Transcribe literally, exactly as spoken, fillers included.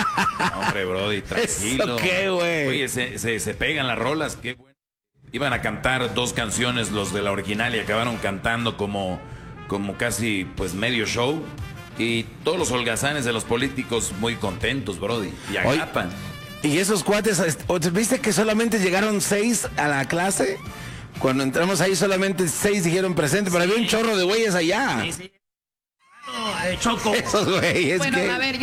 Hombre, Brody, tranquilo. ¿Eso qué, güey? Oye, se, se, se pegan las rolas, qué bueno. Iban a cantar dos canciones los de la original y acabaron cantando como, como casi pues medio show. Y todos los holgazanes de los políticos muy contentos, Brody. Y agapan. Oye, y esos cuates, ¿viste que solamente llegaron seis a la clase? Cuando entramos ahí solamente seis dijeron presente, pero había un chorro de güeyes allá. Sí, sí. No, eh, Choco. Esos güeyes Bueno, que... a ver,